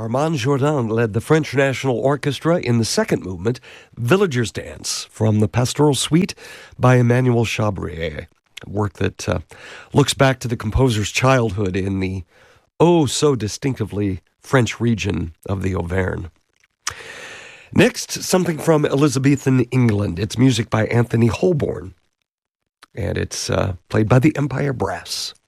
Armand Jourdan led the French National Orchestra in the second movement, Villager's Dance, from the Pastoral Suite by Emmanuel Chabrier, a work that looks back to the composer's childhood in the so distinctively French region of the Auvergne. Next, something from Elizabethan England. It's music by Anthony Holborn, and it's played by the Empire Brass.